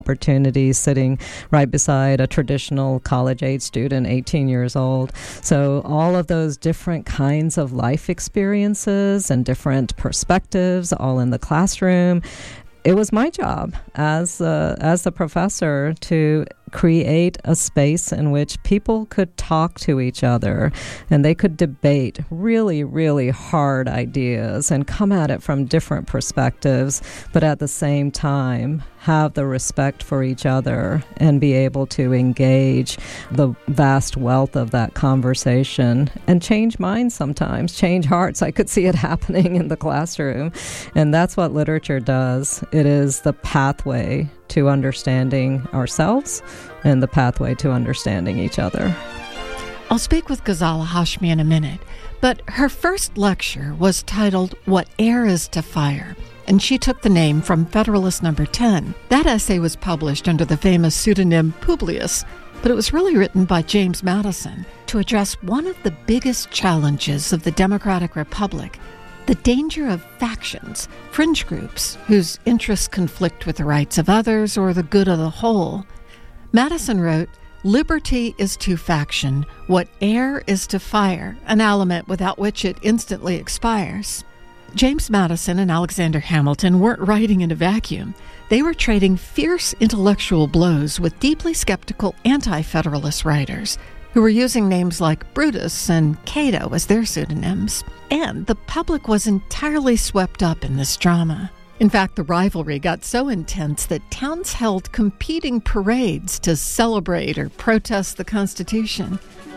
opportunity sitting right beside a traditional college-age student, 18 years old. So all of those different kinds of life experiences and different perspectives all in the classroom. It was my job as the professor to create a space in which people could talk to each other and they could debate really, really hard ideas and come at it from different perspectives, but at the same time have the respect for each other and be able to engage the vast wealth of that conversation and change minds sometimes, change hearts. I could see it happening in the classroom. And that's what literature does. It is the pathway to understanding ourselves and the pathway to understanding each other. I'll speak with Ghazala Hashmi in a minute, but her first lecture was titled What Air is to Fire, and she took the name from Federalist Number 10. That essay was published under the famous pseudonym Publius, but it was really written by James Madison to address one of the biggest challenges of the Democratic Republic, the danger of factions, fringe groups, whose interests conflict with the rights of others or the good of the whole. Madison wrote, "Liberty is to faction what air is to fire, an element without which it instantly expires." James Madison and Alexander Hamilton weren't writing in a vacuum. They were trading fierce intellectual blows with deeply skeptical anti-Federalist writers who were using names like Brutus and Cato as their pseudonyms. And the public was entirely swept up in this drama. In fact, the rivalry got so intense that towns held competing parades to celebrate or protest the Constitution.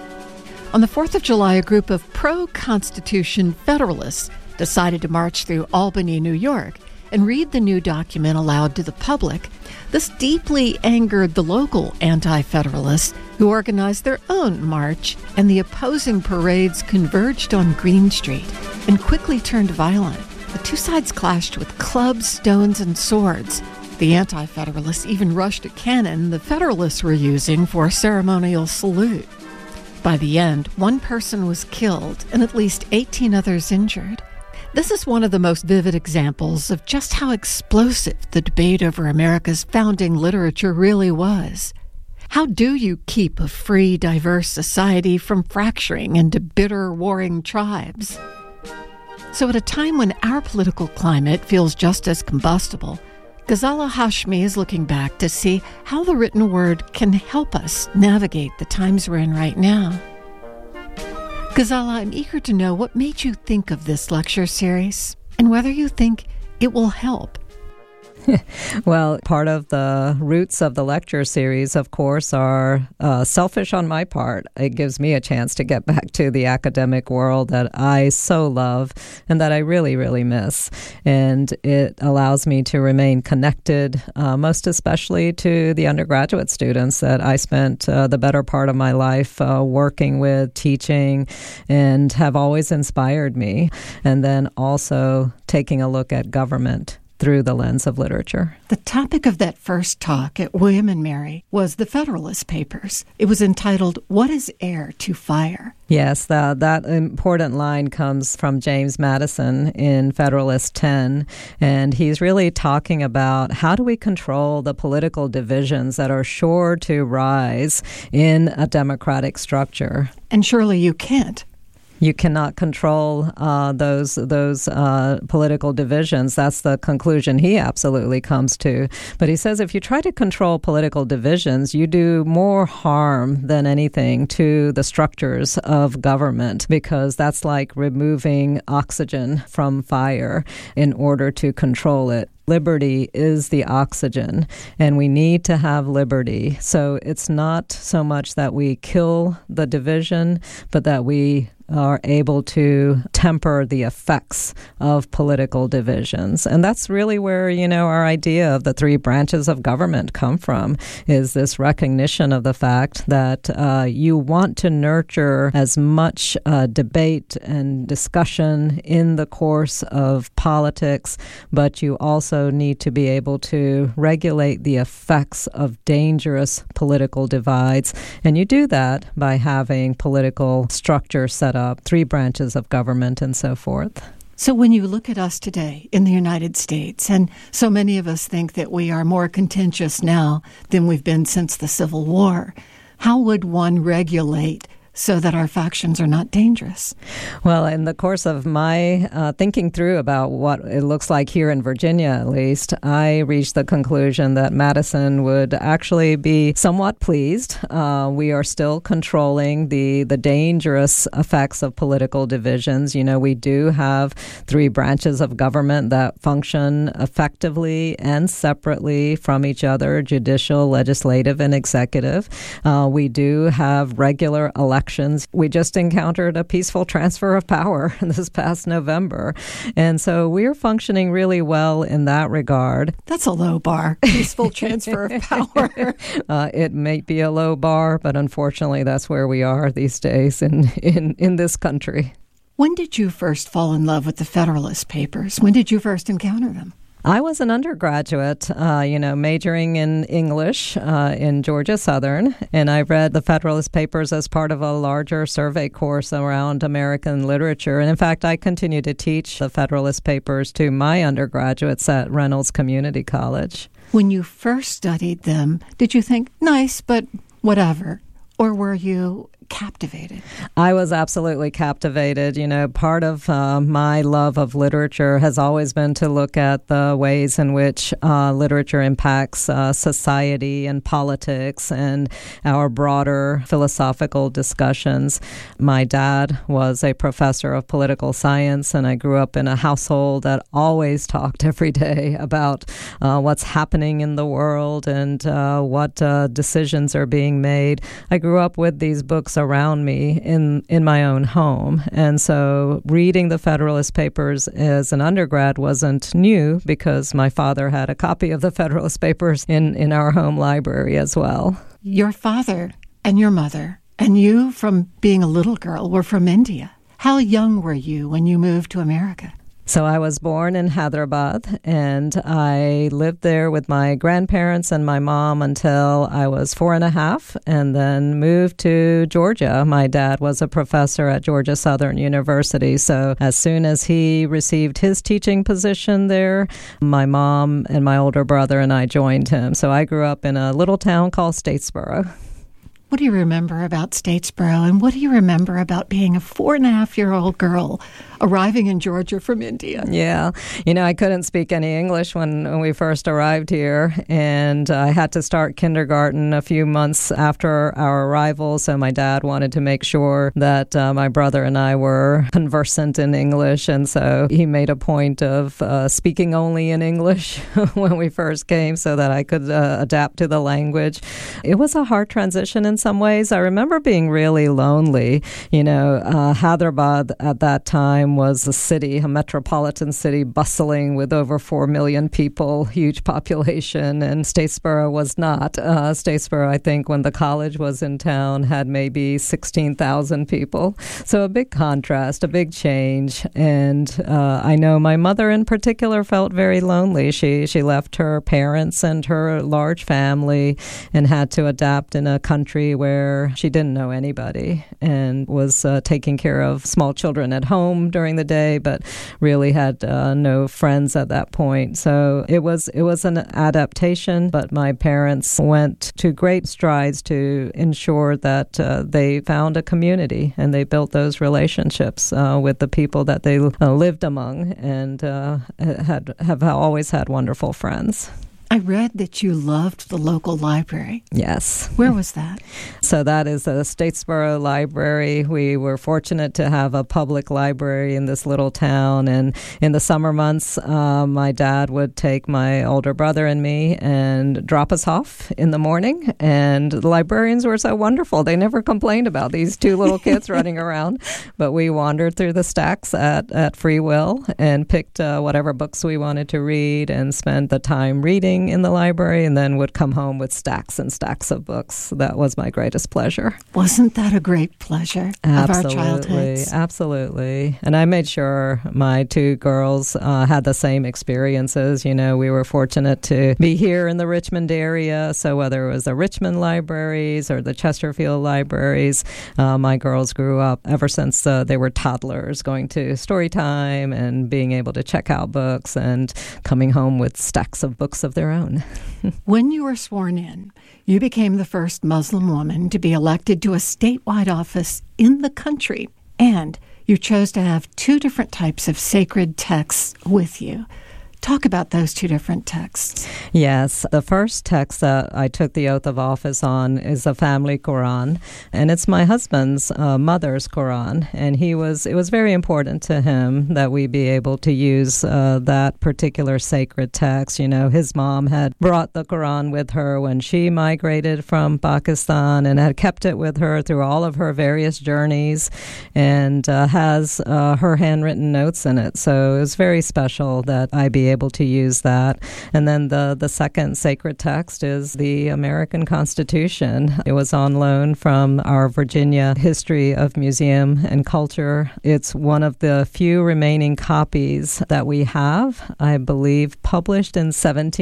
On the 4th of July, a group of pro-Constitution Federalists decided to march through Albany, New York, and read the new document aloud to the public. This deeply angered the local anti-Federalists, who organized their own march, and the opposing parades converged on Green Street and quickly turned violent. The two sides clashed with clubs, stones, and swords. The anti-Federalists even rushed a cannon the Federalists were using for a ceremonial salute. By the end, one person was killed and at least 18 others injured. This is one of the most vivid examples of just how explosive the debate over America's founding literature really was. How do you keep a free, diverse society from fracturing into bitter, warring tribes? So at a time when our political climate feels just as combustible, Ghazala Hashmi is looking back to see how the written word can help us navigate the times we're in right now. Ghazala, I'm eager to know what made you think of this lecture series and whether you think it will help. Well, part of the roots of the lecture series, of course, are selfish on my part. It gives me a chance to get back to the academic world that I so love and that I really, really miss. And it allows me to remain connected, most especially to the undergraduate students that I spent the better part of my life working with, teaching, and have always inspired me. And then also taking a look at government through the lens of literature. The topic of that first talk at William and Mary was the Federalist Papers. It was entitled, What is Air to Fire? Yes, that important line comes from James Madison in Federalist 10, and he's really talking about how do we control the political divisions that are sure to rise in a democratic structure. And surely you can't. You cannot control those political divisions. That's the conclusion he absolutely comes to. But he says if you try to control political divisions, you do more harm than anything to the structures of government, because that's like removing oxygen from fire in order to control it. Liberty is the oxygen, and we need to have liberty. So it's not so much that we kill the division, but that we are able to temper the effects of political divisions. And that's really where, our idea of the three branches of government come from, is this recognition of the fact that you want to nurture as much debate and discussion in the course of politics, but you also need to be able to regulate the effects of dangerous political divides. And you do that by having political structure set up, three branches of government and so forth. So when you look at us today in the United States, and so many of us think that we are more contentious now than we've been since the Civil War, how would one regulate so that our factions are not dangerous? Well, in the course of my thinking through about what it looks like here in Virginia, at least, I reached the conclusion that Madison would actually be somewhat pleased. We are still controlling the dangerous effects of political divisions. You know, we do have three branches of government that function effectively and separately from each other: judicial, legislative, and executive. We do have regular elections. We just encountered a peaceful transfer of power this past November. And so we're functioning really well in that regard. That's a low bar, peaceful transfer of power. It may be a low bar, but unfortunately that's where we are these days in this country. When did you first fall in love with the Federalist Papers? When did you first encounter them? I was an undergraduate, majoring in English in Georgia Southern, and I read the Federalist Papers as part of a larger survey course around American literature. And in fact, I continue to teach the Federalist Papers to my undergraduates at Reynolds Community College. When you first studied them, did you think, nice, but whatever? Or were you captivated? I was absolutely captivated. You know, part of my love of literature has always been to look at the ways in which literature impacts society and politics and our broader philosophical discussions. My dad was a professor of political science, and I grew up in a household that always talked every day about what's happening in the world and what decisions are being made. I grew up with these books around me in my own home. And so reading the Federalist Papers as an undergrad wasn't new because my father had a copy of the Federalist Papers in our home library as well. Your father and your mother and you, from being a little girl, were from India. How young were you when you moved to America? So I was born in Hyderabad, and I lived there with my grandparents and my mom until I was 4.5, and then moved to Georgia. My dad was a professor at Georgia Southern University, so as soon as he received his teaching position there, my mom and my older brother and I joined him. So I grew up in a little town called Statesboro. What do you remember about Statesboro, and what do you remember about being a 4.5-year-old girl arriving in Georgia from India? Yeah. You know, I couldn't speak any English when we first arrived here, and I had to start kindergarten a few months after our arrival, so my dad wanted to make sure that my brother and I were conversant in English, and so he made a point of speaking only in English when we first came so that I could adapt to the language. It was a hard transition in some ways. I remember being really lonely. You know, Hyderabad at that time was a city, a metropolitan city, bustling with over 4 million people, huge population, and Statesboro was not. Statesboro, I think, when the college was in town, had maybe 16,000 people. So a big contrast, a big change. And I know my mother in particular felt very lonely. She left her parents and her large family and had to adapt in a country where she didn't know anybody and was taking care of small children at home during the day, but really had no friends at that point. So it was an adaptation, but my parents went to great strides to ensure that they found a community and they built those relationships with the people that they lived among and have always had wonderful friends. I read that you loved the local library. Yes. Where was that? So that is the Statesboro Library. We were fortunate to have a public library in this little town. And in the summer months, my dad would take my older brother and me and drop us off in the morning. And the librarians were so wonderful. They never complained about these two little kids running around. But we wandered through the stacks at free will and picked whatever books we wanted to read and spent the time reading reading in the library and then would come home with stacks and stacks of books. That was my greatest pleasure. Wasn't that a great pleasure of our childhoods? Absolutely. And I made sure my two girls had the same experiences. You know, we were fortunate to be here in the Richmond area, so whether it was the Richmond libraries or the Chesterfield libraries, my girls grew up ever since they were toddlers, going to story time and being able to check out books and coming home with stacks of books of their own. When you were sworn in, you became the first Muslim woman to be elected to a statewide office in the country, and you chose to have two different types of sacred texts with you. Talk about those two different texts. Yes. The first text that I took the oath of office on is the family Quran, and it's my husband's mother's Quran. And it was very important to him that we be able to use that particular sacred text. You know, his mom had brought the Quran with her when she migrated from Pakistan and had kept it with her through all of her various journeys, and has her handwritten notes in it. So it was very special that I be able to use that. And then the second sacred text is the American Constitution. It was on loan from our Virginia History of Museum and Culture. It's one of the few remaining copies that we have, I believe, published in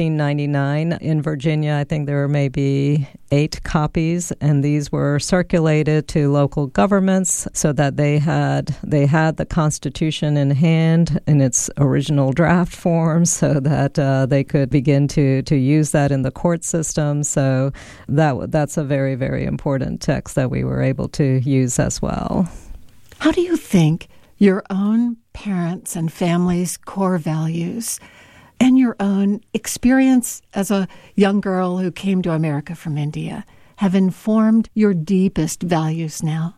1799 in Virginia. I think there were maybe 8 copies, and these were circulated to local governments so that they had the Constitution in hand in its original draft form, so that they could begin to use that in the court system. So that's a very, very important text that we were able to use as well. How do you think your own parents' and family's core values and your own experience as a young girl who came to America from India have informed your deepest values now?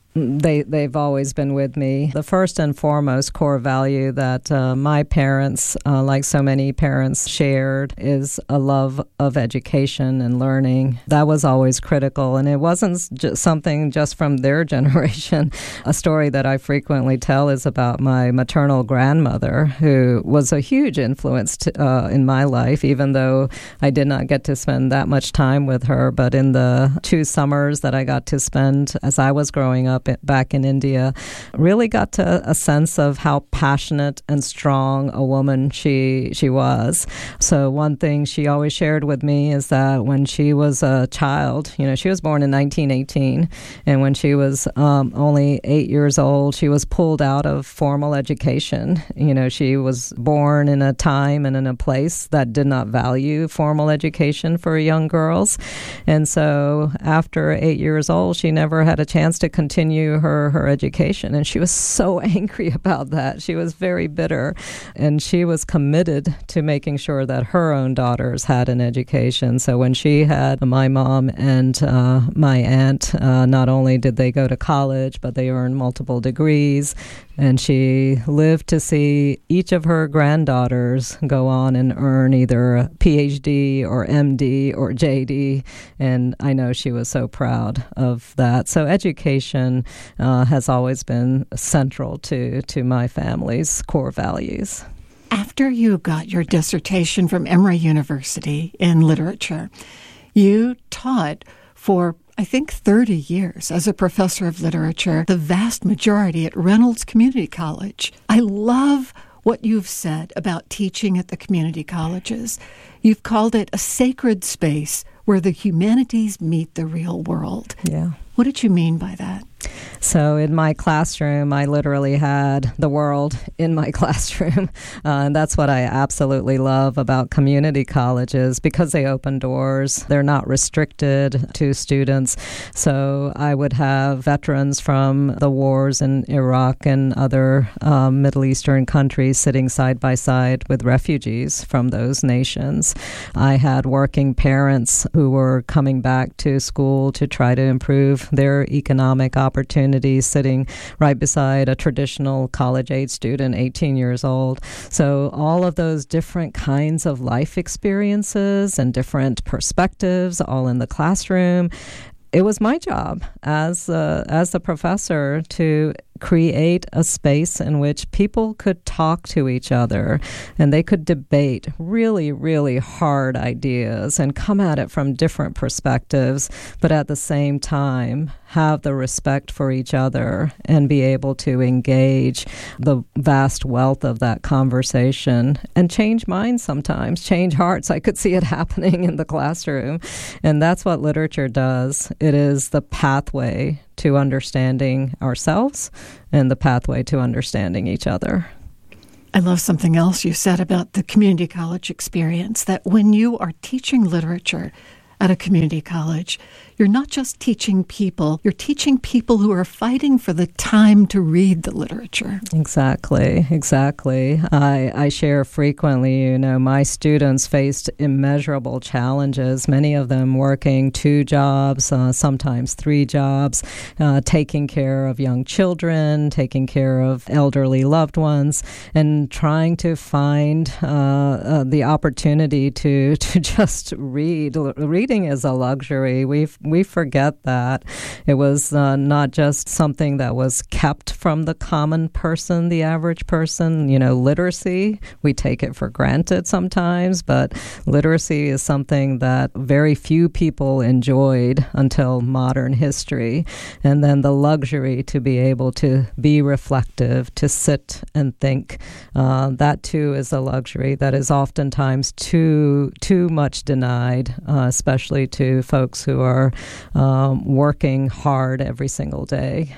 They've always been with me. The first and foremost core value that my parents, like so many parents, shared is a love of education and learning. That was always critical, and it wasn't something just from their generation. A story that I frequently tell is about my maternal grandmother, who was a huge influence in my life, even though I did not get to spend that much time with her. But in the 2 summers that I got to spend as I was growing up back in India, really got to a sense of how passionate and strong a woman she was. So one thing she always shared with me is that when she was a child, you know, she was born in 1918, and when she was only 8 years old, she was pulled out of formal education. You know, she was born in a time and in a place that did not value formal education for young girls. And so after 8 years old, she never had a chance to continue her education. And she was so angry about that. She was very bitter. And she was committed to making sure that her own daughters had an education. So when she had my mom and my aunt, not only did they go to college, but they earned multiple degrees. And she lived to see each of her granddaughters go on and earn either a PhD or MD or JD. And I know she was so proud of that. So education has always been central to my family's core values. After you got your dissertation from Emory University in literature, you taught for I think 30 years as a professor of literature, the vast majority at Reynolds Community College. I love what you've said about teaching at the community colleges. You've called it a sacred space where the humanities meet the real world. Yeah. What did you mean by that? So in my classroom, I literally had the world in my classroom. And that's what I absolutely love about community colleges, because they open doors. They're not restricted to students. So I would have veterans from the wars in Iraq and other Middle Eastern countries sitting side by side with refugees from those nations. I had working parents who were coming back to school to try to improve their economic opportunities, sitting right beside a traditional college-age student, 18 years old. So all of those different kinds of life experiences and different perspectives all in the classroom. it was my job as the professor to create a space in which people could talk to each other and they could debate really, really hard ideas and come at it from different perspectives, but at the same time have the respect for each other and be able to engage the vast wealth of that conversation and change minds sometimes, change hearts. I could see it happening in the classroom. And that's what literature does. It is the pathway to understanding ourselves and the pathway to understanding each other. I love something else you said about the community college experience, that when you are teaching literature at a community college, you're not just teaching people, you're teaching people who are fighting for the time to read the literature. Exactly. I share frequently, my students faced immeasurable challenges, many of them working 2 jobs, sometimes 3 jobs, taking care of young children, taking care of elderly loved ones, and trying to find the opportunity to just read. Reading is a luxury. We forget that. It was not just something that was kept from the common person, the average person. Literacy, we take it for granted sometimes, but literacy is something that very few people enjoyed until modern history. And then the luxury to be able to be reflective, to sit and think, that too is a luxury that is oftentimes too much denied, especially to folks who are working hard every single day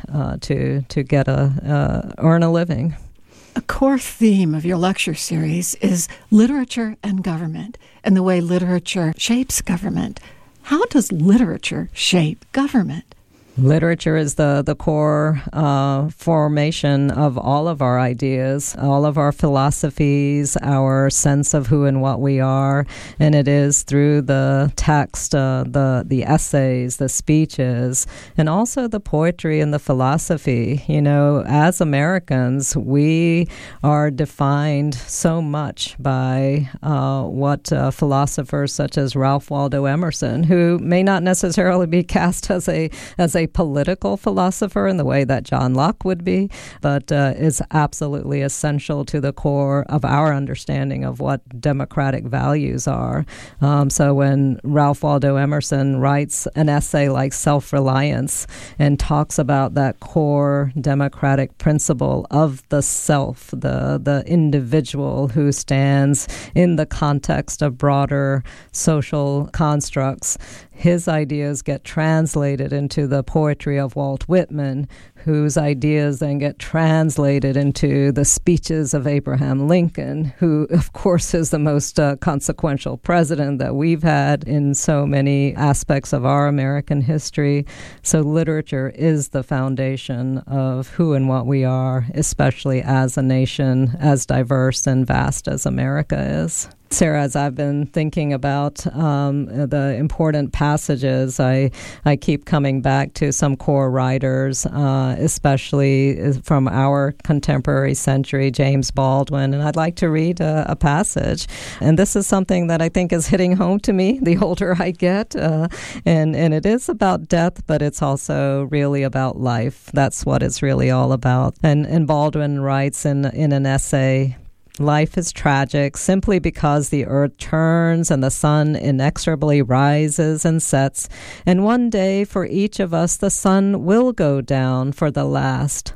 to get earn a living. A core theme of your lecture series is literature and government, and the way literature shapes government. How does literature shape government? Literature is the core formation of all of our ideas, all of our philosophies, our sense of who and what we are, and it is through the text, the essays, the speeches, and also the poetry and the philosophy. As Americans, we are defined so much by what philosophers such as Ralph Waldo Emerson, who may not necessarily be cast as a political philosopher in the way that John Locke would be, but is absolutely essential to the core of our understanding of what democratic values are. So when Ralph Waldo Emerson writes an essay like Self-Reliance and talks about that core democratic principle of the self, the individual who stands in the context of broader social constructs, his ideas get translated into the poetry of Walt Whitman, whose ideas then get translated into the speeches of Abraham Lincoln, who, of course, is the most consequential president that we've had in so many aspects of our American history. So literature is the foundation of who and what we are, especially as a nation as diverse and vast as America is. Sarah, as I've been thinking about the important passages, I keep coming back to some core writers, especially from our contemporary century, James Baldwin, and I'd like to read a passage. And this is something that I think is hitting home to me the older I get, and it is about death, but it's also really about life. That's what it's really all about. And Baldwin writes in an essay, "Life is tragic simply because the earth turns and the sun inexorably rises and sets, and one day for each of us the sun will go down for the last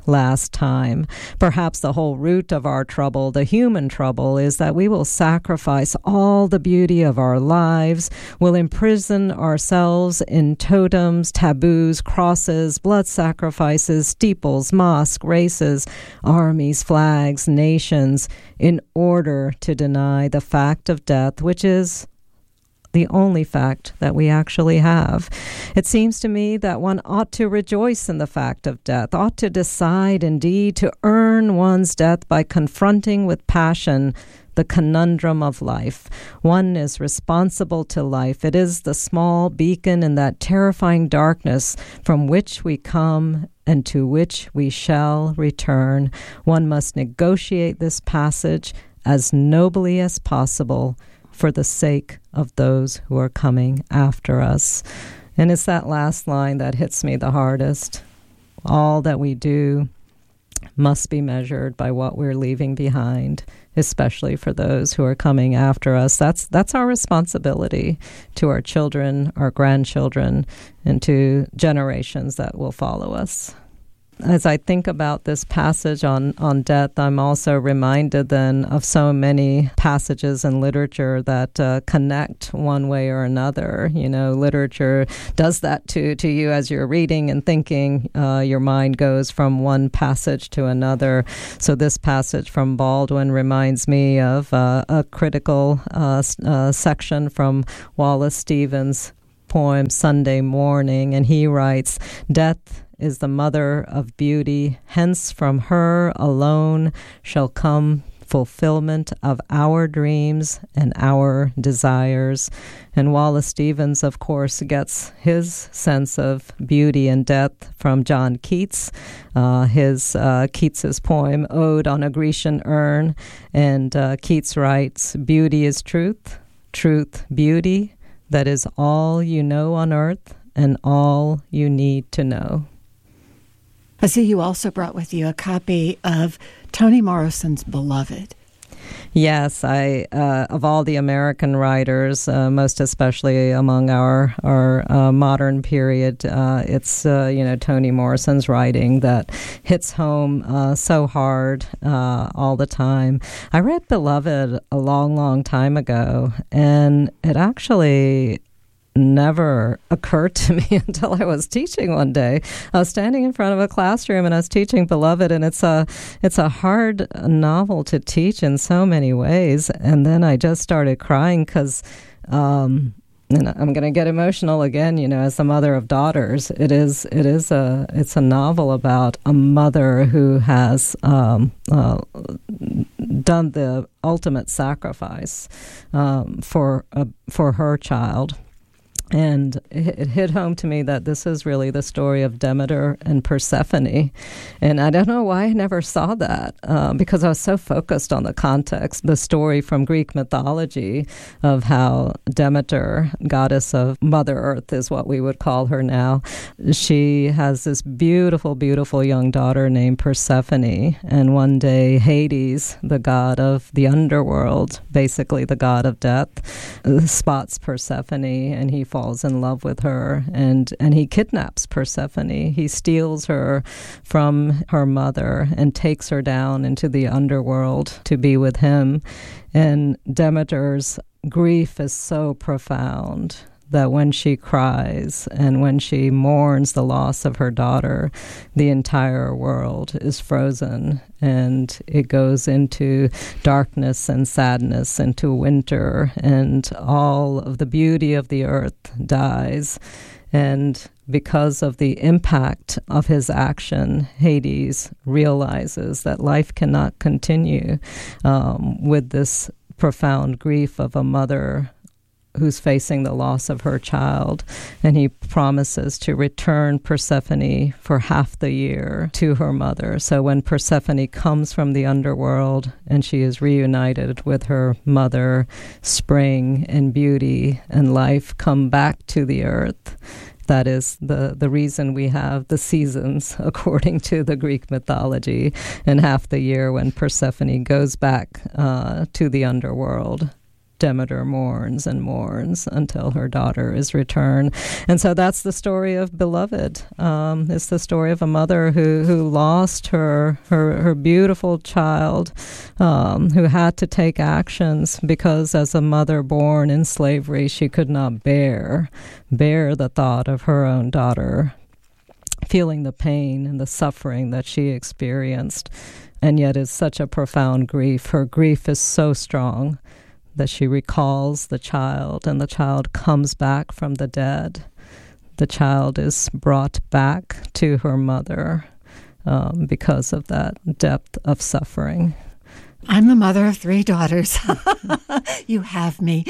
time. Perhaps the whole root of our trouble, the human trouble, is that we will sacrifice all the beauty of our lives, will imprison ourselves in totems, taboos, crosses, blood sacrifices, steeples, mosques, races, armies, flags, nations, in order to deny the fact of death, which is the only fact that we actually have. It seems to me that one ought to rejoice in the fact of death, ought to decide indeed to earn one's death by confronting with passion the conundrum of life. One is responsible to life. It is the small beacon in that terrifying darkness from which we come and to which we shall return. One must negotiate this passage as nobly as possible for the sake of those who are coming after us." And it's that last line that hits me the hardest. All that we do must be measured by what we're leaving behind, especially for those who are coming after us. That's our responsibility to our children, our grandchildren, and to generations that will follow us. As I think about this passage on death, I'm also reminded then of so many passages in literature that connect one way or another. You know, literature does that to you as you're reading and thinking. Your mind goes from one passage to another. So this passage from Baldwin reminds me of a critical section from Wallace Stevens' poem, Sunday Morning, and he writes, "Death is the mother of beauty, hence from her alone shall come fulfillment of our dreams and our desires." And Wallace Stevens, of course, gets his sense of beauty and death from John Keats, Keats's poem, Ode on a Grecian Urn. And Keats writes, "Beauty is truth, truth beauty, that is all you know on earth and all you need to know." I see you also brought with you a copy of Toni Morrison's Beloved. Yes, I of all the American writers, most especially among our modern period, it's Toni Morrison's writing that hits home so hard all the time. I read Beloved a long, long time ago, and it actually never occurred to me until I was teaching one day. I was standing in front of a classroom and I was teaching Beloved, and it's a hard novel to teach in so many ways. And then I just started crying because, and I'm going to get emotional again. As the mother of daughters, it's a novel about a mother who has done the ultimate sacrifice for her child. And it hit home to me that this is really the story of Demeter and Persephone. And I don't know why I never saw that, because I was so focused on the context, the story from Greek mythology of how Demeter, goddess of Mother Earth is what we would call her now, she has this beautiful, beautiful young daughter named Persephone. And one day Hades, the god of the underworld, basically the god of death, spots Persephone, and he falls in love with her, and he kidnaps Persephone. He steals her from her mother and takes her down into the underworld to be with him. And Demeter's grief is so profound that when she cries and when she mourns the loss of her daughter, the entire world is frozen, and it goes into darkness and sadness, into winter, and all of the beauty of the earth dies. And because of the impact of his action, Hades realizes that life cannot continue with this profound grief of a mother who's facing the loss of her child, and he promises to return Persephone for half the year to her mother. So when Persephone comes from the underworld and she is reunited with her mother, spring and beauty and life come back to the earth. That is the reason we have the seasons, according to the Greek mythology, and half the year when Persephone goes back to the underworld. Demeter mourns and mourns until her daughter is returned. And so that's the story of Beloved. It's the story of a mother who lost her beautiful child, who had to take actions because as a mother born in slavery, she could not bear the thought of her own daughter feeling the pain and the suffering that she experienced. And yet it's such a profound grief. Her grief is so strong that she recalls the child, and the child comes back from the dead. The child is brought back to her mother because of that depth of suffering. I'm the mother of 3 daughters. You have me.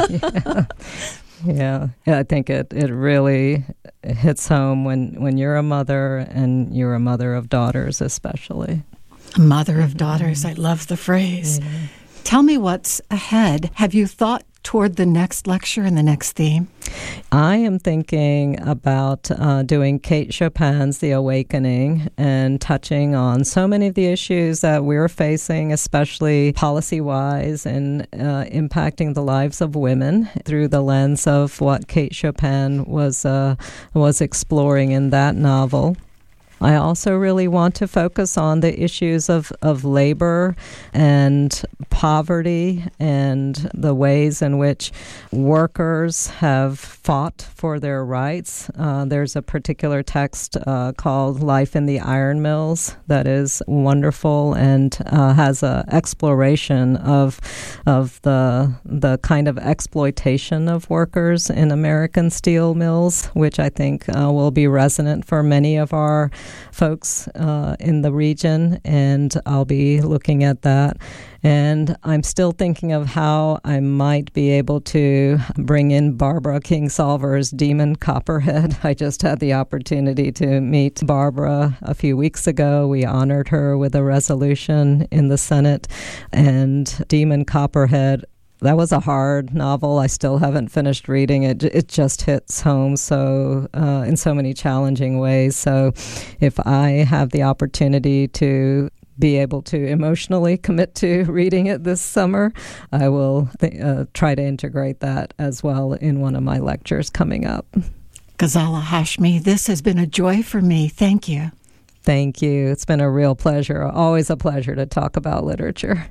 Yeah, I think it really hits home when you're a mother, and you're a mother of daughters especially. A mother of daughters. I love the phrase. Yeah. Tell me what's ahead. Have you thought toward the next lecture and the next theme? I am thinking about doing Kate Chopin's The Awakening and touching on so many of the issues that we're facing, especially policy-wise, and impacting the lives of women through the lens of what Kate Chopin was exploring in that novel. I also really want to focus on the issues of labor and poverty and the ways in which workers have fought for their rights. There's a particular text called Life in the Iron Mills that is wonderful and has an exploration of the kind of exploitation of workers in American steel mills, which I think will be resonant for many of our folks in the region, and I'll be looking at that. And I'm still thinking of how I might be able to bring in Barbara Kingsolver's Demon Copperhead. I just had the opportunity to meet Barbara a few weeks ago. We honored her with a resolution in the Senate, and Demon Copperhead, that was a hard novel. I still haven't finished reading it. It just hits home so in so many challenging ways. So if I have the opportunity to be able to emotionally commit to reading it this summer, I will try to integrate that as well in one of my lectures coming up. Ghazala Hashmi, this has been a joy for me. Thank you. Thank you. It's been a real pleasure. Always a pleasure to talk about literature.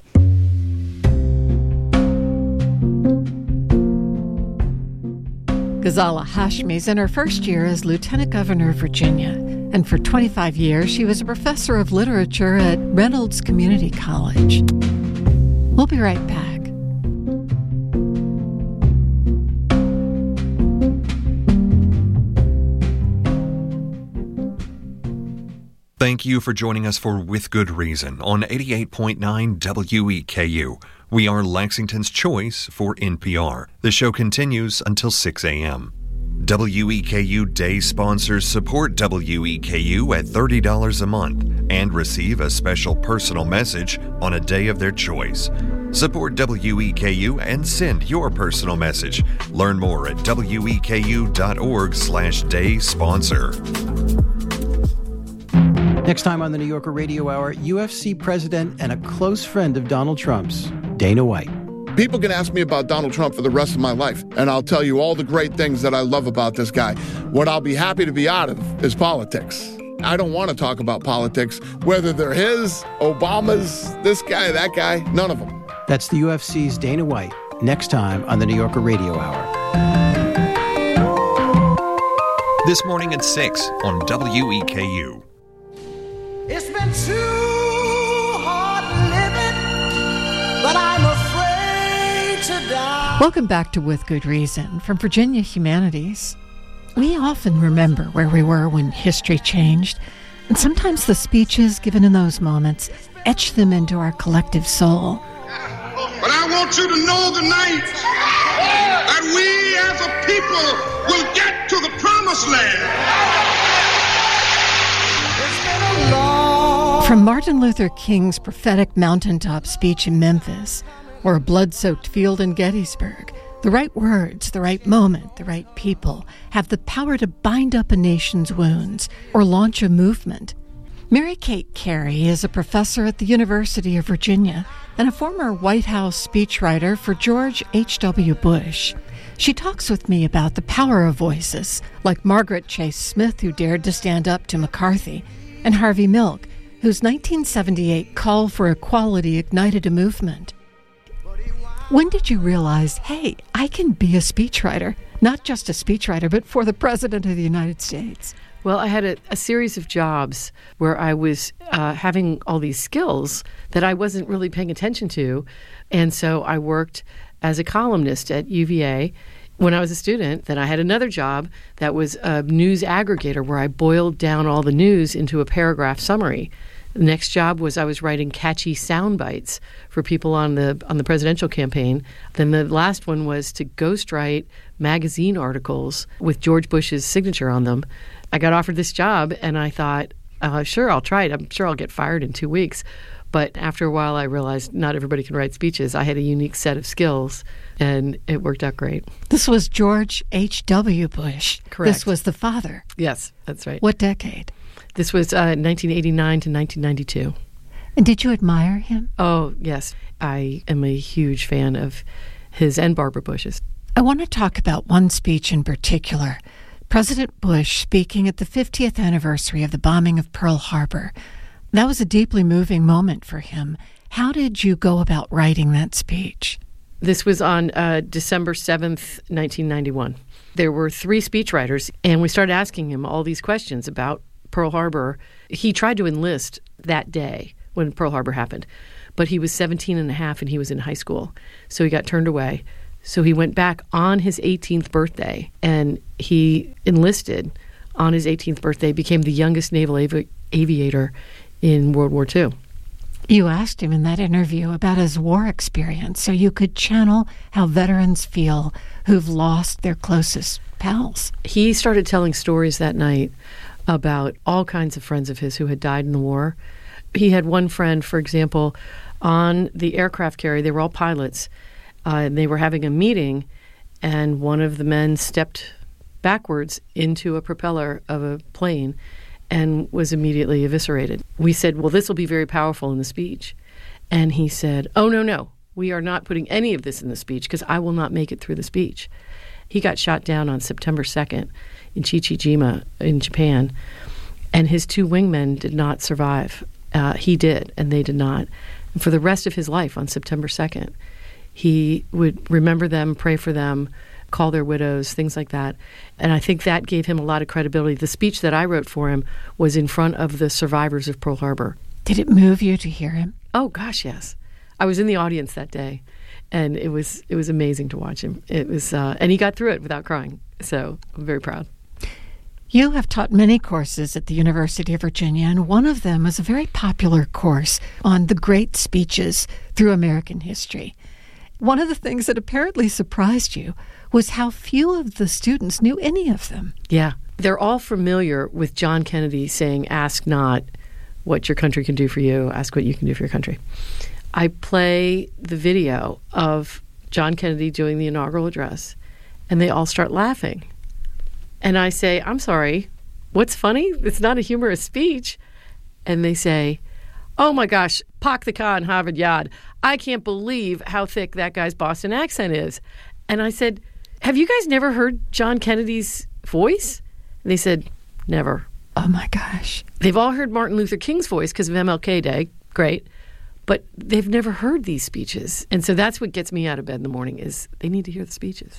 Ghazala Hashmi is in her first year as Lieutenant Governor of Virginia, and for 25 years she was a professor of literature at Reynolds Community College. We'll be right back. Thank you for joining us for With Good Reason on 88.9 WEKU. We are Lexington's choice for NPR. The show continues until 6 a.m. WEKU Day sponsors support WEKU at $30 a month and receive a special personal message on a day of their choice. Support WEKU and send your personal message. Learn more at weku.org/day sponsor. Next time on the New Yorker Radio Hour, UFC president and a close friend of Donald Trump's, Dana White. People can ask me about Donald Trump for the rest of my life, and I'll tell you all the great things that I love about this guy. What I'll be happy to be out of is politics. I don't want to talk about politics, whether they're his, Obama's, this guy, that guy, none of them. That's the UFC's Dana White, next time on the New Yorker Radio Hour. This morning at 6 on WEKU. It's been too hard living, but I'm afraid to die. Welcome back to With Good Reason from Virginia Humanities. We often remember where we were when history changed, and sometimes the speeches given in those moments etch them into our collective soul. But I want you to know tonight that we as a people will get to the promised land. From Martin Luther King's prophetic mountaintop speech in Memphis, or a blood-soaked field in Gettysburg, the right words, the right moment, the right people have the power to bind up a nation's wounds or launch a movement. Mary Kate Carey is a professor at the University of Virginia and a former White House speechwriter for George H.W. Bush. She talks with me about the power of voices, like Margaret Chase Smith, who dared to stand up to McCarthy, and Harvey Milk, whose 1978 call for equality ignited a movement. When did you realize, hey, I can be a speechwriter? Not just a speechwriter, but for the President of the United States. Well, I had a series of jobs where I was having all these skills that I wasn't really paying attention to. And so I worked as a columnist at UVA when I was a student. Then I had another job that was a news aggregator where I boiled down all the news into a paragraph summary. The next job was I was writing catchy sound bites for people on the presidential campaign. Then the last one was to ghostwrite magazine articles with George Bush's signature on them. I got offered this job, and I thought, sure, I'll try it. I'm sure I'll get fired in 2 weeks. But after a while, I realized not everybody can write speeches. I had a unique set of skills, and it worked out great. This was George H.W. Bush. Correct. This was the father. Yes, that's right. What decade? This was 1989 to 1992. And did you admire him? Oh, yes. I am a huge fan of his and Barbara Bush's. I want to talk about one speech in particular. President Bush speaking at the 50th anniversary of the bombing of Pearl Harbor. That was a deeply moving moment for him. How did you go about writing that speech? This was on December 7th, 1991. There were 3 speechwriters, and we started asking him all these questions about Pearl Harbor. He tried to enlist that day when Pearl Harbor happened, but he was 17 and a half and he was in high school, so he got turned away. So he went back on his 18th birthday, and he enlisted on his 18th birthday, became the youngest naval aviator in World War II. You asked him in that interview about his war experience, so you could channel how veterans feel who've lost their closest pals. He started telling stories that night about all kinds of friends of his who had died in the war. He had one friend, for example, on the aircraft carrier. They were all pilots, and they were having a meeting, and one of the men stepped backwards into a propeller of a plane and was immediately eviscerated. We said, well, this will be very powerful in the speech. And he said, oh, no, we are not putting any of this in the speech because I will not make it through the speech. He got shot down on September 2nd in Chichijima in Japan, and his 2 wingmen did not survive. He did, and they did not. And for the rest of his life on September 2nd, he would remember them, pray for them, call their widows, things like that. And I think that gave him a lot of credibility. The speech that I wrote for him was in front of the survivors of Pearl Harbor. Did it move you to hear him? Oh, gosh, yes. I was in the audience that day, and it was amazing to watch him. It was, and he got through it without crying, so I'm very proud. You have taught many courses at the University of Virginia, and one of them is a very popular course on the great speeches through American history. One of the things that apparently surprised you was how few of the students knew any of them. Yeah. They're all familiar with John Kennedy saying, ask not what your country can do for you, ask what you can do for your country. I play the video of John Kennedy doing the inaugural address, and they all start laughing. And I say, I'm sorry, what's funny? It's not a humorous speech. And they say, oh my gosh, Pak the Khan, Harvard Yard. I can't believe how thick that guy's Boston accent is. And I said, have you guys never heard John Kennedy's voice? And they said, never. Oh my gosh. They've all heard Martin Luther King's voice because of MLK Day. Great. But they've never heard these speeches. And so that's what gets me out of bed in the morning is they need to hear the speeches.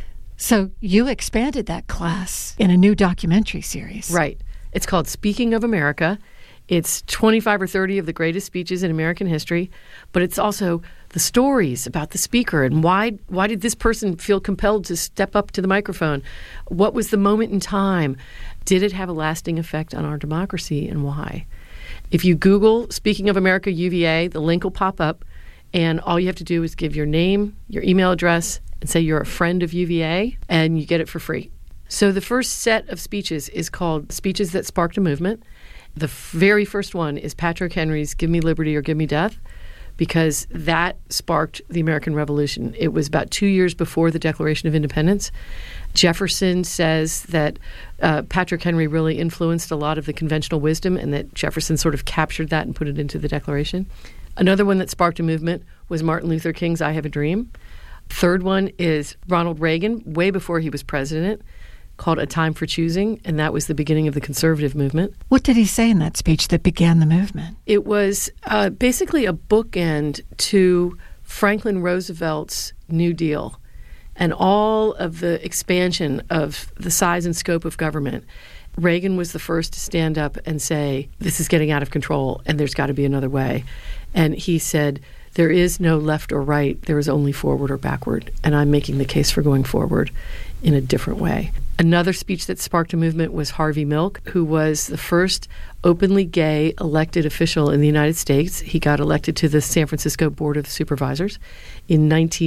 So you expanded that class in a new documentary series. Right. It's called Speaking of America. It's 25 or 30 of the greatest speeches in American history, but it's also the stories about the speaker and why did this person feel compelled to step up to the microphone? What was the moment in time? Did it have a lasting effect on our democracy and why? If you Google Speaking of America UVA, the link will pop up, and all you have to do is give your name, your email address, and say you're a friend of UVA, and you get it for free. So the first set of speeches is called Speeches That Sparked a Movement. The very first one is Patrick Henry's Give Me Liberty or Give Me Death, because that sparked the American Revolution. It was about 2 years before the Declaration of Independence. Jefferson says that Patrick Henry really influenced a lot of the conventional wisdom and that Jefferson sort of captured that and put it into the Declaration. Another one that sparked a movement was Martin Luther King's I Have a Dream. Third one is Ronald Reagan, way before he was president, called A Time for Choosing, and that was the beginning of the conservative movement. What did he say in that speech that began the movement? It was basically a bookend to Franklin Roosevelt's New Deal and all of the expansion of the size and scope of government. Reagan was the first to stand up and say, this is getting out of control and there's got to be another way. And he said, there is no left or right, there is only forward or backward. And I'm making the case for going forward in a different way. Another speech that sparked a movement was Harvey Milk, who was the first openly gay elected official in the United States. He got elected to the San Francisco Board of Supervisors in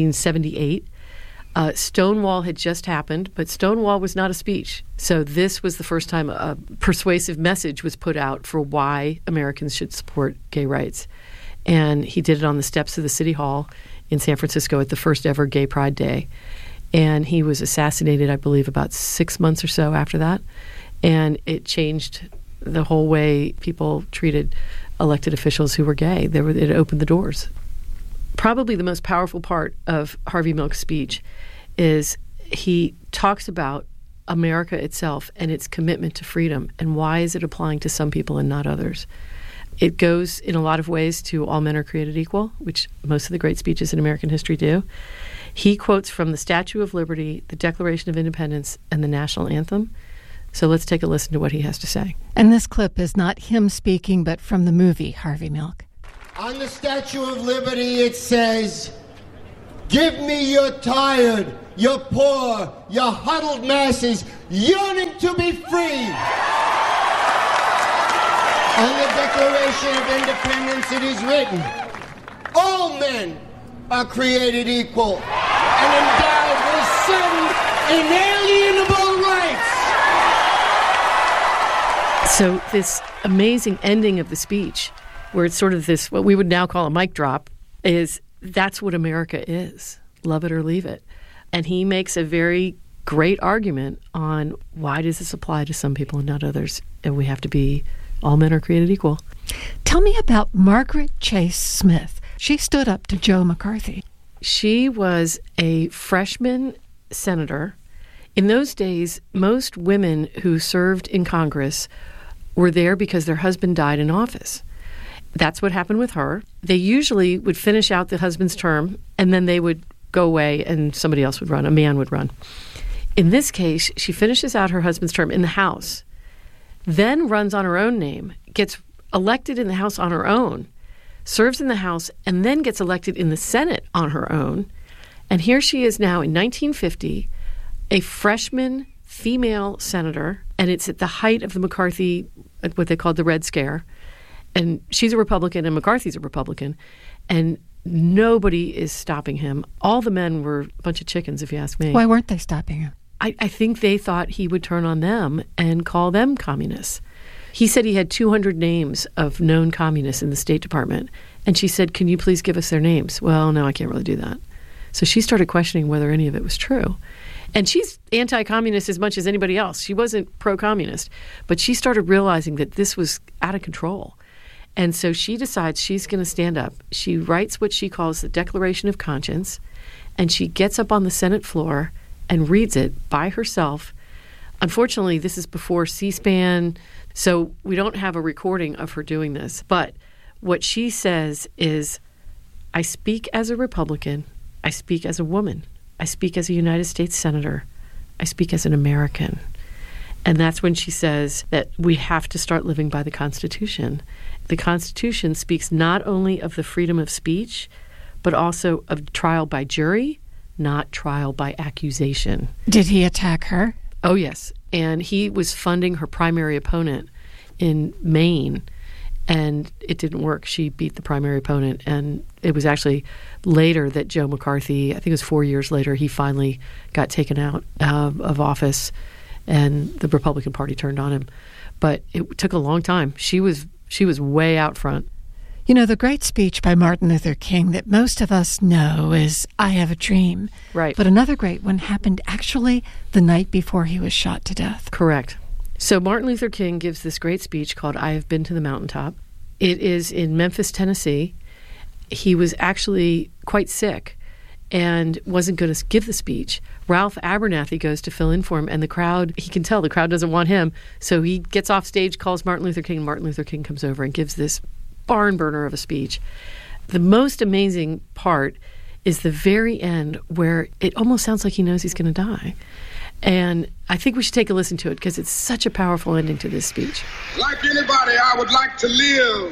1978. Stonewall had just happened, but Stonewall was not a speech. So this was the first time a persuasive message was put out for why Americans should support gay rights. And he did it on the steps of the City Hall in San Francisco at the first ever Gay Pride Day. And he was assassinated, I believe, about 6 months or so after that. And it changed the whole way people treated elected officials who were gay. It opened the doors. Probably the most powerful part of Harvey Milk's speech is he talks about America itself and its commitment to freedom and why is it applying to some people and not others. It goes in a lot of ways to all men are created equal, which most of the great speeches in American history do. He quotes from the Statue of Liberty, the Declaration of Independence, and the National Anthem. So let's take a listen to what he has to say. And this clip is not him speaking, but from the movie Harvey Milk. On the Statue of Liberty, it says, "Give me your tired, your poor, your huddled masses yearning to be free." On the Declaration of Independence, it is written, "All men are created equal and endowed with certain inalienable rights." So this amazing ending of the speech, where it's sort of this, what we would now call a mic drop, is that's what America is. Love it or leave it. And he makes a very great argument on why does this apply to some people and not others, and we have to be, all men are created equal. Tell me about Margaret Chase Smith. She stood up to Joe McCarthy. She was a freshman senator. In those days, most women who served in Congress were there because their husband died in office. That's what happened with her. They usually would finish out the husband's term, and then they would go away and somebody else would run, a man would run. In this case, she finishes out her husband's term in the House, then runs on her own name, gets elected in the House on her own, serves in the House, and then gets elected in the Senate on her own. And here she is now in 1950, a freshman female senator, and it's at the height of the McCarthy, what they called the Red Scare. And she's a Republican and McCarthy's a Republican. And nobody is stopping him. All the men were a bunch of chickens, if you ask me. Why weren't they stopping him? I think they thought he would turn on them and call them communists. He said he had 200 names of known communists in the State Department. And she said, "Can you please give us their names?" Well, no, I can't really do that. So she started questioning whether any of it was true. And she's anti-communist as much as anybody else. She wasn't pro-communist. But she started realizing that this was out of control. And so she decides she's going to stand up. She writes what she calls the Declaration of Conscience, and she gets up on the Senate floor and reads it by herself. Unfortunately, this is before C-SPAN, so we don't have a recording of her doing this. But what she says is, "I speak as a Republican. I speak as a woman. I speak as a United States Senator. I speak as an American." And that's when she says that we have to start living by the Constitution. The Constitution speaks not only of the freedom of speech, but also of trial by jury, not trial by accusation. Did he attack her? Oh, yes. And he was funding her primary opponent in Maine, and it didn't work. She beat the primary opponent, and it was actually later that Joe McCarthy, I think it was 4 years later, he finally got taken out of office, and the Republican Party turned on him. But it took a long time. She was way out front. You know, the great speech by Martin Luther King that most of us know is "I Have a Dream." Right. But another great one happened actually the night before he was shot to death. Correct. So Martin Luther King gives this great speech called "I Have Been to the Mountaintop." It is in Memphis, Tennessee. He was actually quite sick and wasn't going to give the speech. Ralph Abernathy goes to fill in for him, and the crowd, he can tell the crowd doesn't want him. So he gets off stage, calls Martin Luther King, and Martin Luther King comes over and gives this barn burner of a speech. The most amazing part is the very end, where it almost sounds like he knows he's going to die. And I think we should take a listen to it because it's such a powerful ending to this speech. Like anybody, I would like to live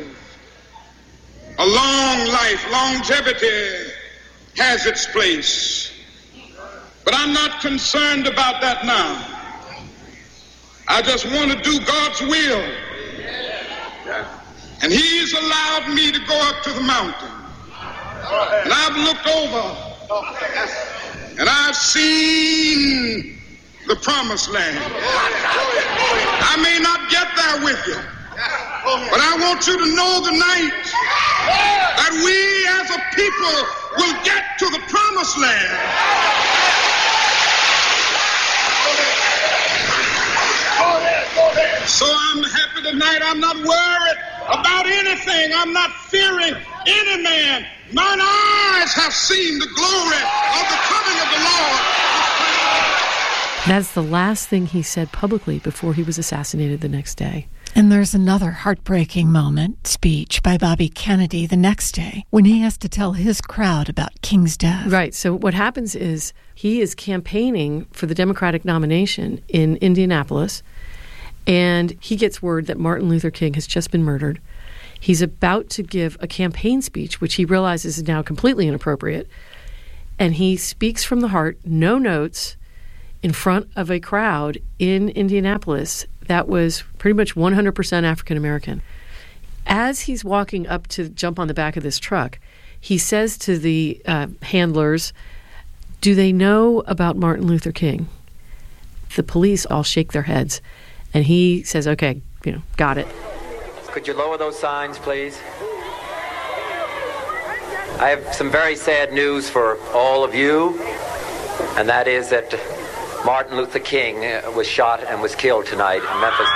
a long life. Longevity has its place. But I'm not concerned about that now. I just want to do God's will. And He's allowed me to go up to the mountain. And I've looked over and I've seen the promised land. I may not get there with you, but I want you to know tonight that we as a people will get to the promised land. So I'm happy tonight. I'm not worried about anything. I'm not fearing any man. Mine eyes have seen the glory of the coming of the Lord. That's the last thing he said publicly before he was assassinated the next day. And there's another heartbreaking speech by Bobby Kennedy the next day when he has to tell his crowd about King's death. Right. So what happens is he is campaigning for the Democratic nomination in Indianapolis, and he gets word that Martin Luther King has just been murdered. He's about to give a campaign speech, which he realizes is now completely inappropriate, and he speaks from the heart, no notes, in front of a crowd in Indianapolis that was pretty much 100% African American. As he's walking up to jump on the back of this truck, he says to the handlers, "Do they know about Martin Luther King?" The police all shake their heads, and he says, "Okay, got it." Could you lower those signs, please? I have some very sad news for all of you, and that is that Martin Luther King was shot and was killed tonight in Memphis,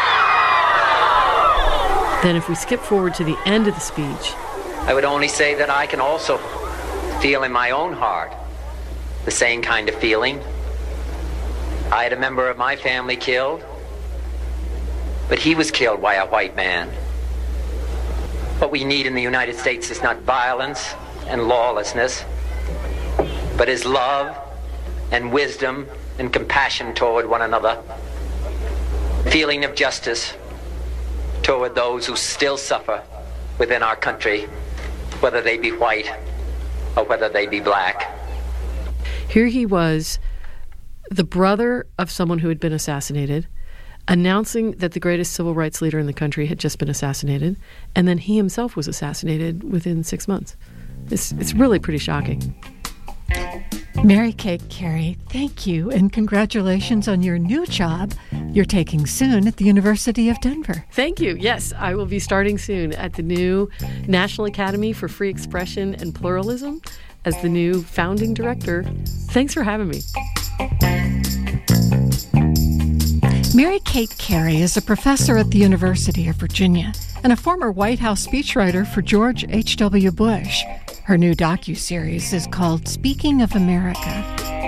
Tennessee. Then if we skip forward to the end of the speech, I would only say that I can also feel in my own heart the same kind of feeling. I had a member of my family killed, but he was killed by a white man. What we need in the United States is not violence and lawlessness, but is love and wisdom and compassion toward one another, feeling of justice toward those who still suffer within our country, whether they be white or whether they be black. Here he was, the brother of someone who had been assassinated, announcing that the greatest civil rights leader in the country had just been assassinated, and then he himself was assassinated within 6 months. It's really pretty shocking. Mary Kate Carey, thank you, and congratulations on your new job you're taking soon at the University of Denver. Thank you. Yes, I will be starting soon at the new National Academy for Free Expression and Pluralism as the new founding director. Thanks for having me. Mary Kate Carey is a professor at the University of Virginia and a former White House speechwriter for George H.W. Bush. Her new docuseries is called Speaking of America.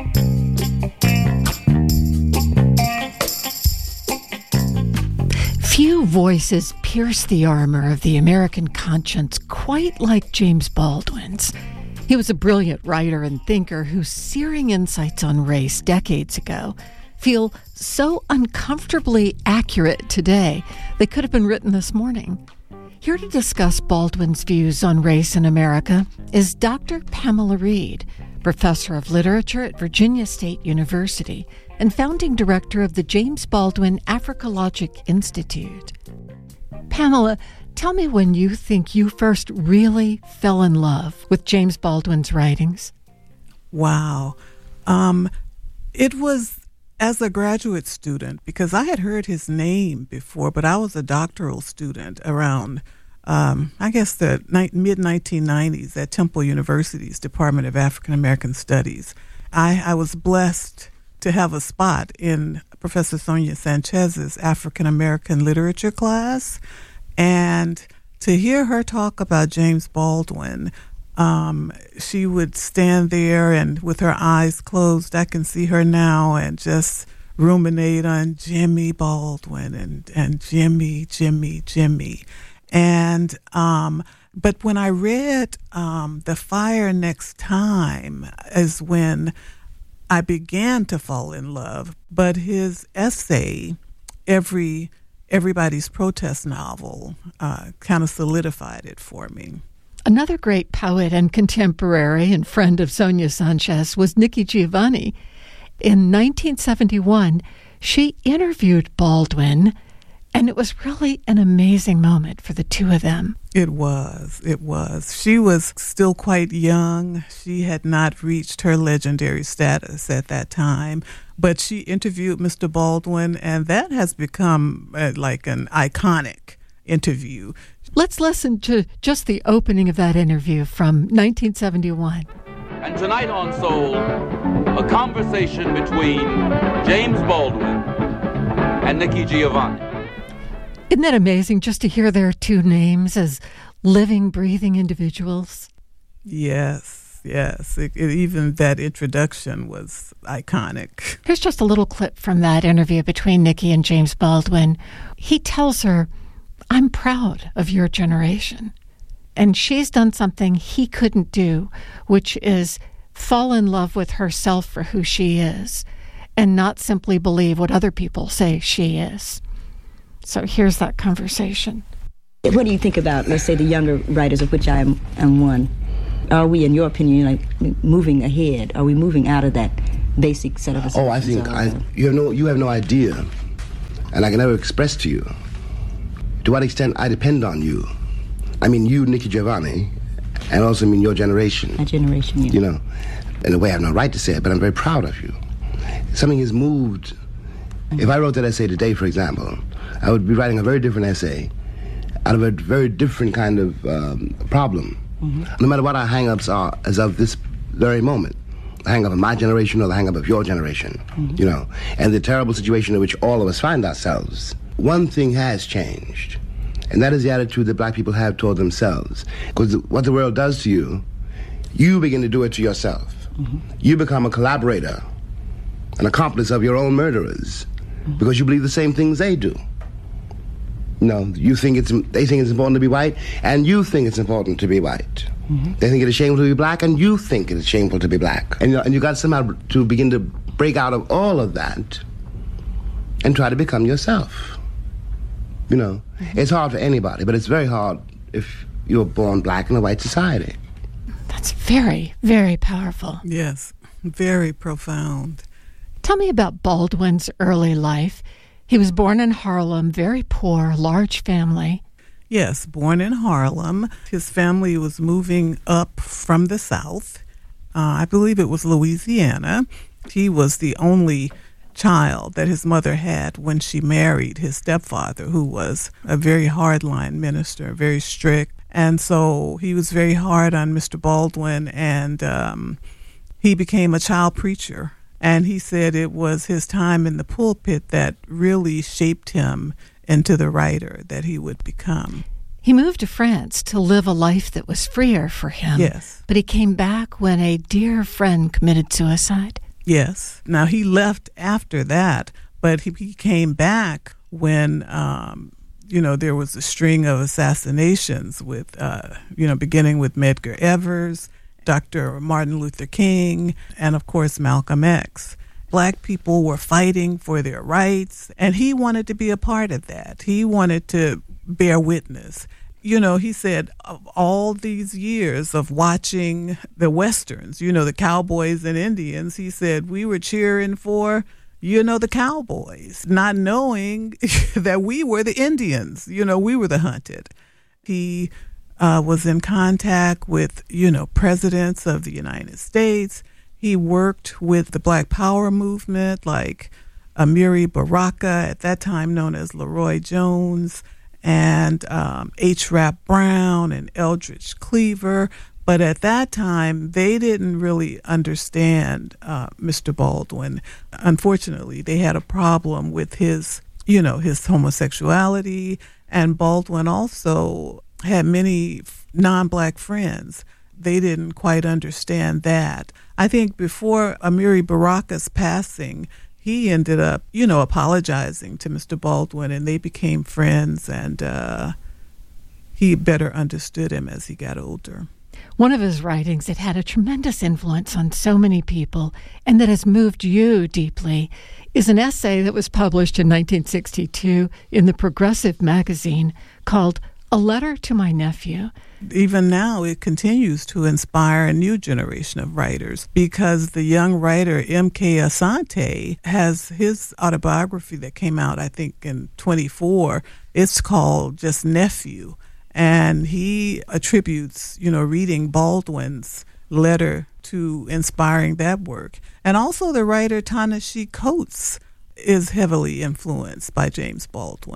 Few voices pierce the armor of the American conscience quite like James Baldwin's. He was a brilliant writer and thinker whose searing insights on race decades ago feel so uncomfortably accurate today they could have been written this morning. Here to discuss Baldwin's views on race in America is Dr. Pamela Reed, professor of literature at Virginia State University and founding director of the James Baldwin Africologic Institute. Pamela, tell me when you think you first really fell in love with James Baldwin's writings. Wow. It was as a graduate student, because I had heard his name before, but I was a doctoral student around, I guess, the mid-1990s at Temple University's Department of African American Studies. I was blessed to have a spot in Professor Sonia Sanchez's African American literature class, and to hear her talk about James Baldwin, she would stand there and with her eyes closed, I can see her now, and just ruminate on Jimmy Baldwin and Jimmy. And but when I read The Fire Next Time is when I began to fall in love. But his essay, Everybody's Protest Novel, kind of solidified it for me. Another great poet and contemporary and friend of Sonia Sanchez was Nikki Giovanni. In 1971, she interviewed Baldwin, and it was really an amazing moment for the two of them. It was. She was still quite young. She had not reached her legendary status at that time, but she interviewed Mr. Baldwin, and that has become like an iconic interview. Let's listen to just the opening of that interview from 1971. And tonight on Soul, a conversation between James Baldwin and Nikki Giovanni. Isn't that amazing just to hear their two names as living, breathing individuals? Yes. Even that introduction was iconic. Here's just a little clip from that interview between Nikki and James Baldwin. He tells her, "I'm proud of your generation." And she's done something he couldn't do, which is fall in love with herself for who she is and not simply believe what other people say she is. So here's that conversation. What do you think about, let's say, the younger writers, of which I am one? Are we, in your opinion, like moving ahead? Are we moving out of that basic set of assumptions? Oh, I think you have no idea, and I can never express to you to what extent I depend on you. I mean, you, Nikki Giovanni, and also I mean your generation. My generation, yeah. You know, in a way I have no right to say it, but I'm very proud of you. Something has moved. If I wrote that essay today, for example, I would be writing a very different essay out of a very different kind of problem. Mm-hmm. No matter what our hang-ups are as of this very moment, the hang-up of my generation or the hang-up of your generation, you know, and the terrible situation in which all of us find ourselves, one thing has changed, and that is the attitude that black people have toward themselves. Because what the world does to you, you begin to do it to yourself. Mm-hmm. You become a collaborator, an accomplice of your own murderers, because you believe the same things they do. You know, they think it's important to be white, and you think it's important to be white. Mm-hmm. They think it is shameful to be black, and you think it is shameful to be black. And you got somehow to begin to break out of all of that and try to become yourself. You know, it's hard for anybody, but it's very hard if you're born black in a white society. That's very, very powerful. Yes, very profound. Tell me about Baldwin's early life. He was born in Harlem, very poor, large family. Yes, born in Harlem. His family was moving up from the South. I believe it was Louisiana. He was the only child that his mother had when she married his stepfather, who was a very hardline minister, very strict. And so he was very hard on Mr. Baldwin, and he became a child preacher. And he said it was his time in the pulpit that really shaped him into the writer that he would become. He moved to France to live a life that was freer for him. Yes. But he came back when a dear friend committed suicide. Yes. Now, he left after that, but he came back when, there was a string of assassinations with, beginning with Medgar Evers, Dr. Martin Luther King, and of course Malcolm X. Black people were fighting for their rights, and he wanted to be a part of that. He wanted to bear witness. You know, he said, of all these years of watching the Westerns, the cowboys and Indians, he said, we were cheering for, the cowboys, not knowing that we were the Indians. We were the hunted. He was in contact with, presidents of the United States. He worked with the Black Power movement, like Amiri Baraka, at that time known as Leroy Jones, and H. Rap Brown and Eldridge Cleaver. But at that time, they didn't really understand Mr. Baldwin. Unfortunately, they had a problem with his homosexuality, and Baldwin also had many non-black friends. They didn't quite understand that. I think before Amiri Baraka's passing, he ended up, apologizing to Mr. Baldwin, and they became friends, and he better understood him as he got older. One of his writings that had a tremendous influence on so many people and that has moved you deeply is an essay that was published in 1962 in the Progressive magazine called A Letter to My Nephew. Even now, it continues to inspire a new generation of writers because the young writer M.K. Asante has his autobiography that came out, I think, in 24. It's called just Nephew. And he attributes, reading Baldwin's letter to inspiring that work. And also the writer Ta-Nehisi Coates is heavily influenced by James Baldwin.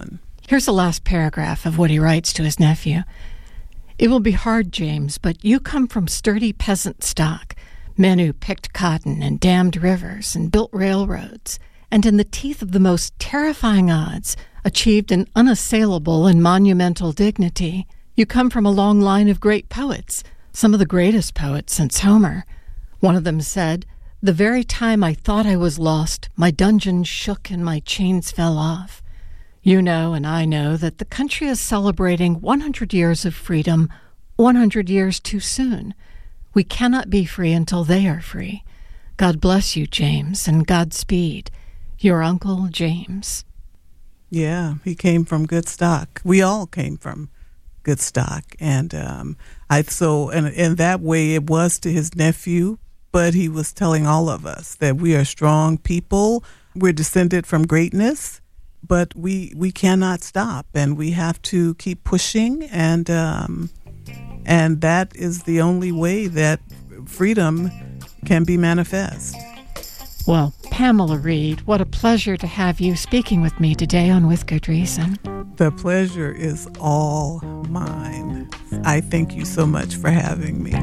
Here's the last paragraph of what he writes to his nephew. It will be hard, James, but you come from sturdy peasant stock, men who picked cotton and dammed rivers and built railroads, and in the teeth of the most terrifying odds, achieved an unassailable and monumental dignity. You come from a long line of great poets, some of the greatest poets since Homer. One of them said, "The very time I thought I was lost, my dungeon shook and my chains fell off." You know and I know that the country is celebrating 100 years of freedom, 100 years too soon. We cannot be free until they are free. God bless you, James, and Godspeed. Your Uncle James. Yeah, he came from good stock. We all came from good stock. And in that way it was to his nephew, but he was telling all of us that we are strong people. We're descended from greatness. But we cannot stop, and we have to keep pushing, and that is the only way that freedom can be manifest. Well, Pamela Reed, what a pleasure to have you speaking with me today on With Good Reason. The pleasure is all mine. I thank you so much for having me.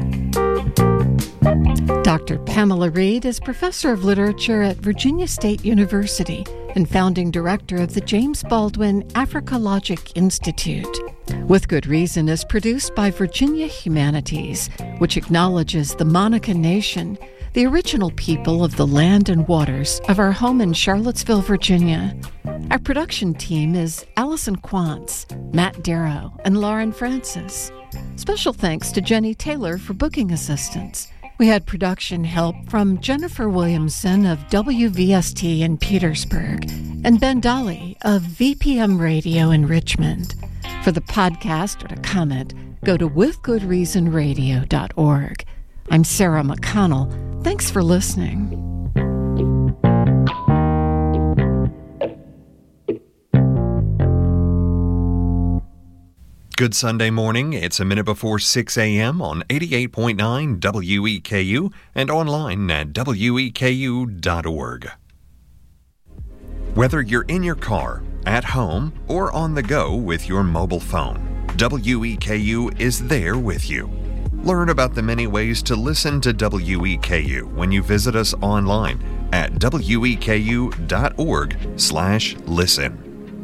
Dr. Pamela Reed is professor of literature at Virginia State University and founding director of the James Baldwin Africologic Institute. With Good Reason is produced by Virginia Humanities, which acknowledges the Monacan Nation, the original people of the land and waters of our home in Charlottesville, Virginia. Our production team is Allison Quantz, Matt Darrow, and Lauren Francis. Special thanks to Jenny Taylor for booking assistance. We had production help from Jennifer Williamson of WVST in Petersburg and Ben Dolly of VPM Radio in Richmond. For the podcast or to comment, go to withgoodreasonradio.org. I'm Sarah McConnell. Thanks for listening. Good Sunday morning. It's a minute before 6 a.m. on 88.9 WEKU and online at weku.org. Whether you're in your car, at home, or on the go with your mobile phone, WEKU is there with you. Learn about the many ways to listen to WEKU when you visit us online at weku.org/listen.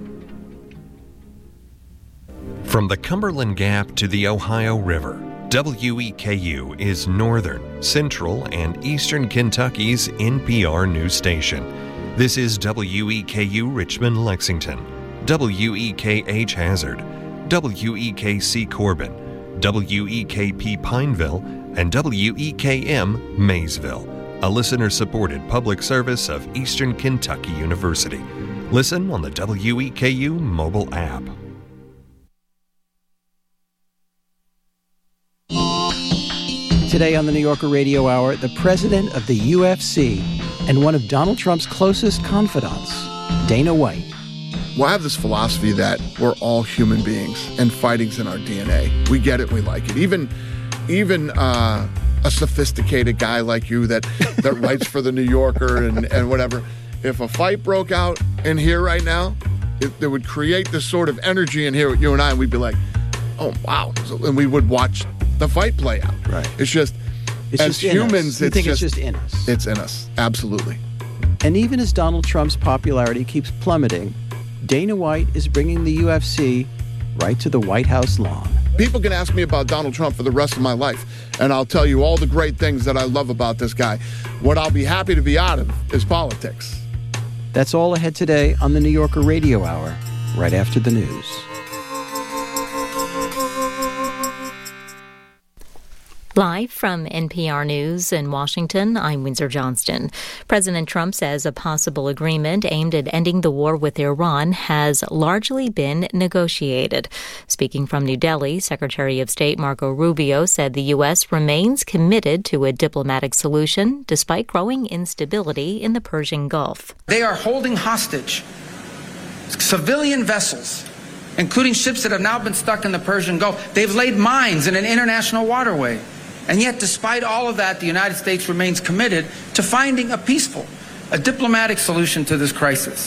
From the Cumberland Gap to the Ohio River, WEKU is northern, central, and eastern Kentucky's NPR news station. This is WEKU Richmond, Lexington, WEKH Hazard, WEKC Corbin, WEKP Pineville, and WEKM Maysville, a listener-supported public service of Eastern Kentucky University. Listen on the WEKU mobile app. Today on the New Yorker Radio Hour, the president of the UFC and one of Donald Trump's closest confidants, Dana White. Well, I have this philosophy that we're all human beings and fighting's in our DNA. We get it, we like it. Even a sophisticated guy like you that writes for the New Yorker and whatever, if a fight broke out in here right now, it would create this sort of energy in here with you and I, and we'd be like, oh, wow. And we would watch the fight play out. Right. It's just humans, it's just in us. It's in us, absolutely. And even as Donald Trump's popularity keeps plummeting, Dana White is bringing the UFC right to the White House lawn. People can ask me about Donald Trump for the rest of my life, and I'll tell you all the great things that I love about this guy. What I'll be happy to be out of is politics. That's all ahead today on the New Yorker Radio Hour, right after the news. Live from NPR News in Washington, I'm Windsor Johnston. President Trump says a possible agreement aimed at ending the war with Iran has largely been negotiated. Speaking from New Delhi, Secretary of State Marco Rubio said the U.S. remains committed to a diplomatic solution despite growing instability in the Persian Gulf. They are holding hostage civilian vessels, including ships that have now been stuck in the Persian Gulf. They've laid mines in an international waterway. And yet, despite all of that, the United States remains committed to finding a diplomatic solution to this crisis.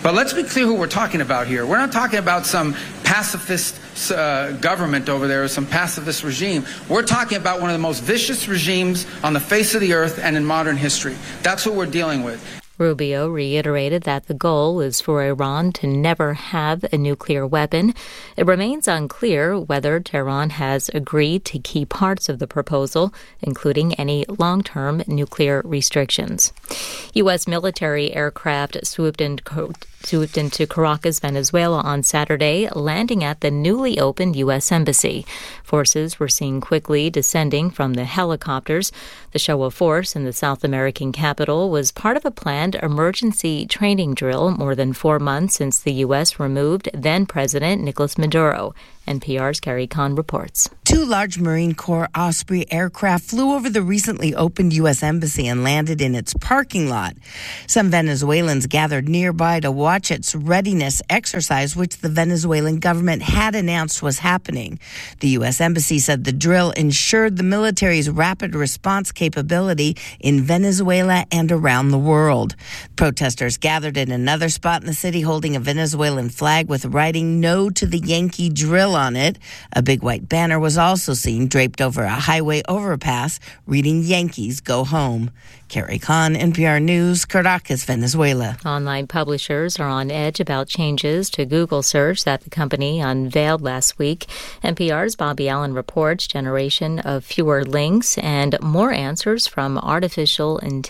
But let's be clear who we're talking about here. We're not talking about some pacifist government over there or some pacifist regime. We're talking about one of the most vicious regimes on the face of the earth and in modern history. That's what we're dealing with. Rubio reiterated that the goal is for Iran to never have a nuclear weapon. It remains unclear whether Tehran has agreed to key parts of the proposal, including any long-term nuclear restrictions. U.S. military aircraft swooped into Caracas, Venezuela on Saturday, landing at the newly opened U.S. Embassy. Forces were seen quickly descending from the helicopters. The show of force in the South American capital was part of a planned emergency training drill more than 4 months since the U.S. removed then-President Nicolas Maduro. NPR's Carrie Kahn reports. 2 large Marine Corps Osprey aircraft flew over the recently opened U.S. Embassy and landed in its parking lot. Some Venezuelans gathered nearby to watch its readiness exercise, which the Venezuelan government had announced was happening. The U.S. Embassy said the drill ensured the military's rapid response capability in Venezuela and around the world. Protesters gathered in another spot in the city holding a Venezuelan flag with writing "No to the Yankee Drill" on it. A big white banner was also seen draped over a highway overpass reading "Yankees Go Home." Carrie Kahn, NPR News, Caracas, Venezuela. Online publishers are on edge about changes to Google search that the company unveiled last week. NPR's Bobby Allen reports generation of fewer links and more answers from artificial intelligence.